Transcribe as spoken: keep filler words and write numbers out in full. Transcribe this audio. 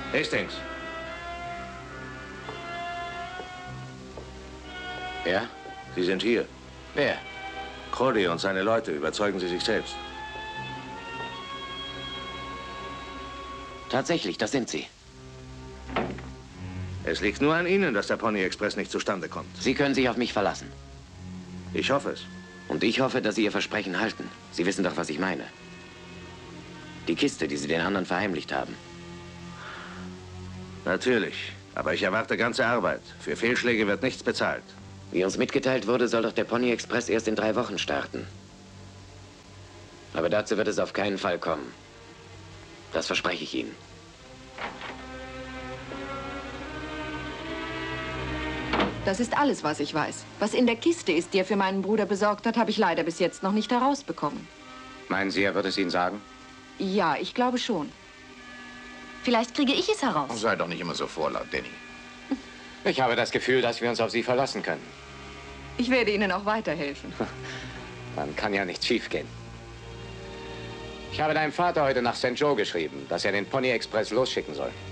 Hastings. Ja? Sie sind hier. Wer? Crowley und seine Leute. Überzeugen Sie sich selbst. Tatsächlich, das sind sie. Es liegt nur an Ihnen, dass der Pony Express nicht zustande kommt. Sie können sich auf mich verlassen. Ich hoffe es. Und ich hoffe, dass Sie Ihr Versprechen halten. Sie wissen doch, was ich meine. Die Kiste, die Sie den anderen verheimlicht haben. Natürlich. Aber ich erwarte ganze Arbeit. Für Fehlschläge wird nichts bezahlt. Wie uns mitgeteilt wurde, soll doch der Pony Express erst in drei Wochen starten. Aber dazu wird es auf keinen Fall kommen. Das verspreche ich Ihnen. Das ist alles, was ich weiß. Was in der Kiste ist, die er für meinen Bruder besorgt hat, habe ich leider bis jetzt noch nicht herausbekommen. Meinen Sie, er wird es Ihnen sagen? Ja, ich glaube schon. Vielleicht kriege ich es heraus. Sei doch nicht immer so vorlaut, Danny. Ich habe das Gefühl, dass wir uns auf Sie verlassen können. Ich werde Ihnen auch weiterhelfen. Dann kann ja nichts schiefgehen. Ich habe deinem Vater heute nach Sankt Joe geschrieben, dass er den Pony Express losschicken soll.